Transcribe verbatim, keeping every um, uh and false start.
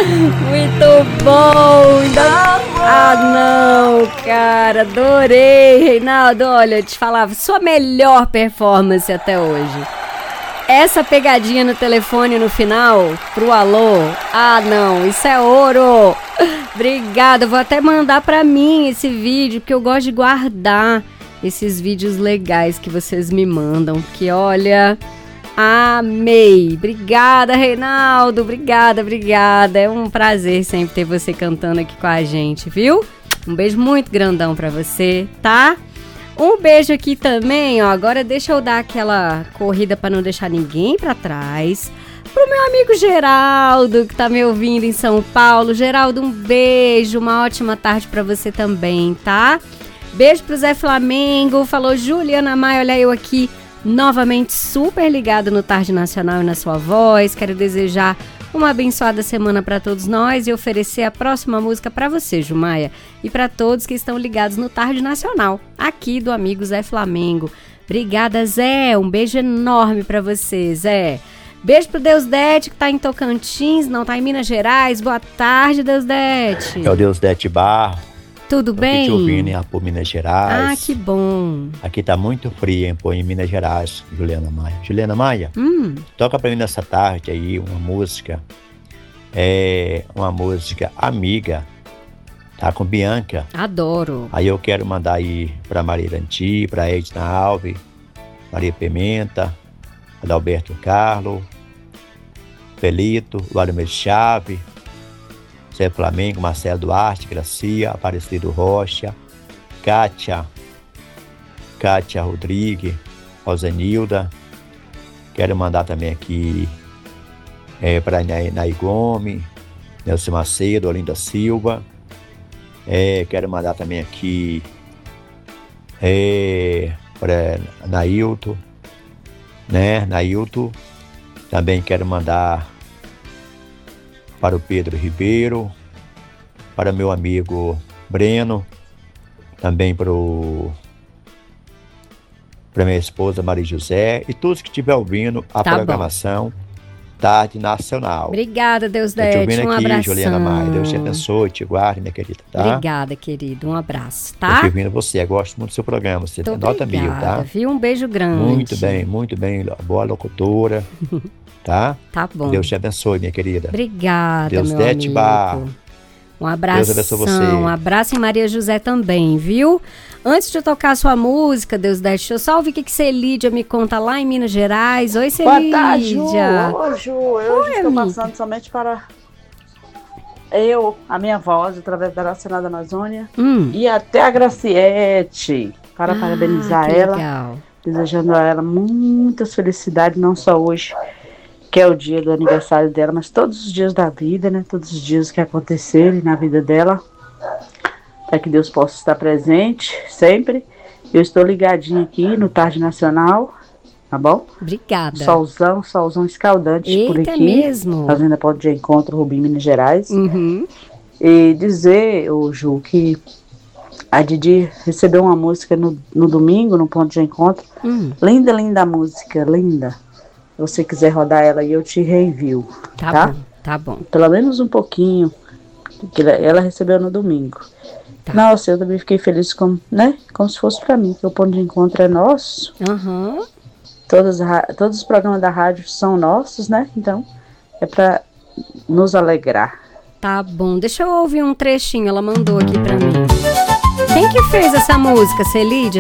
Muito bom! Ah, não, cara, adorei, Reinaldo. Olha, eu te falava, sua melhor performance até hoje. Essa pegadinha no telefone no final, pro alô, ah, não, isso é ouro. Obrigada, eu vou até mandar pra mim esse vídeo, porque eu gosto de guardar esses vídeos legais que vocês me mandam, que olha... Amei! Obrigada, Reinaldo! Obrigada, obrigada! É um prazer sempre ter você cantando aqui com a gente, viu? Um beijo muito grandão pra você, tá? Um beijo aqui também, ó. Agora deixa eu dar aquela corrida pra não deixar ninguém pra trás. Pro meu amigo Geraldo, que tá me ouvindo em São Paulo. Geraldo, um beijo, uma ótima tarde pra você também, tá? Beijo pro Zé Flamengo. Falou Juliana Maia, olha eu aqui. Novamente super ligado no Tarde Nacional e na sua voz. Quero desejar uma abençoada semana para todos nós e oferecer a próxima música para você, Jumaia, e para todos que estão ligados no Tarde Nacional, aqui do amigo Zé Flamengo. Obrigada, Zé. Um beijo enorme para você, Zé. Beijo pro Deusdete, que tá em Tocantins, não tá em Minas Gerais. Boa tarde, Deusdete. É o Deusdete Barro. Tudo Tô bem? aqui te ouvindo em Apu, Minas Gerais. Ah, que bom. Aqui tá muito frio em Apu, em Minas Gerais, Juliana Maia. Juliana Maia, Hum. toca pra mim nessa tarde aí uma música, é uma música amiga, tá? Com Bianca. Adoro. Aí eu quero mandar aí pra Maria Iranti, pra Edna Alves, Maria Pimenta, Adalberto Carlos, Felito, Vladimir Chave, Zé Flamengo, Marcelo Duarte, Gracia, Aparecido Rocha, Kátia, Kátia Rodrigues, Rosenilda. Quero mandar também aqui é, para Nay Gomes, Nelson Macedo, Olinda Silva. É, quero mandar também aqui é, para Nailton, né? Nailton. Também quero mandar para o Pedro Ribeiro, para meu amigo Breno, também para o para minha esposa Maria José e todos que estiver ouvindo a Tá programação bom. Tarde Nacional. Obrigada, Deusdete. Tô te ouvindo Um aqui, abração. Juliana Maia. Deus te abençoe, te guarde, minha querida, tá? Obrigada, querido. Um abraço, tá? Tô te ouvindo você, eu gosto muito do seu programa. Você tem nota mil, tá? Viu? Um beijo grande. Muito bem, muito bem. Boa locutora, tá? Tá bom. Deus te abençoe, minha querida. Obrigada, Deus meu dete amigo. bar. Um abraço. Deus abençoe você. Um abraço em Maria José também, viu? Antes de eu tocar a sua música, Deus deixa eu só ouvir o que que Celídia me conta lá em Minas Gerais. Oi, Celídia. Boa tarde, Ju. Oi, Ju. Eu Oi, estou amiga. passando somente para eu, a minha voz, através da Nacional da Amazônia, Hum. e até a Graciete, para Ah, parabenizar que ela, legal. desejando a ela muitas felicidades, não só hoje, que é o dia do aniversário dela, mas todos os dias da vida, né? Todos os dias que acontecerem na vida dela, para que Deus possa estar presente sempre. Eu estou ligadinha aqui no Tarde Nacional, tá bom? Obrigada. Solzão, solzão escaldante por Eita, aqui. mesmo? Fazenda Ponto de Encontro, Rubim, Minas Gerais. Uhum. E dizer, ô Ju, que a Didi recebeu uma música no, no domingo, no Ponto de Encontro. Hum. Linda, linda música, linda. Se você quiser rodar ela aí, eu te reenvio, Tá, tá? bom, tá bom. Pelo menos um pouquinho, que ela- ela recebeu no domingo. Tá. Nossa, eu também fiquei feliz como, né? Como se fosse pra mim, que o Ponto de Encontro é nosso. Aham. Todos, as ra- todos os programas da rádio são nossos, né? Então, é pra nos alegrar. Tá bom. Deixa eu ouvir um trechinho. Ela mandou aqui pra mim. Quem que fez essa música, Celídia?